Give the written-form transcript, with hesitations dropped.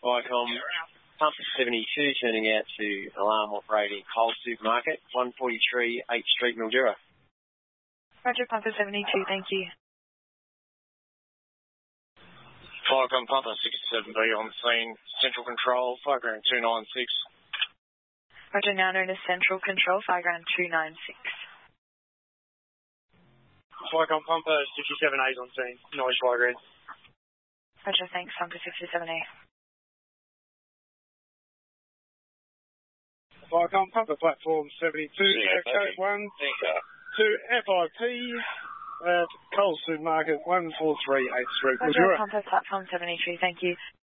Viacom, Pumper 72 turning out to alarm operating Coles Supermarket, 143 8th Street, Mildura. Roger, Pumper 72, thank you. Viacom, Pumper 67B on scene, Central Control, Fireground 296. Roger, now known as Central Control, Fireground 296. Viacom, Pumper 67A's on scene, Norwich Fireground. Roger, thanks, Pumper 67A. Viacom, Pumper Platform 72, code 1 to FIP, Coles Supermarket, 143 8th Street, Roger, Mildura. Pumper Platform 73, thank you.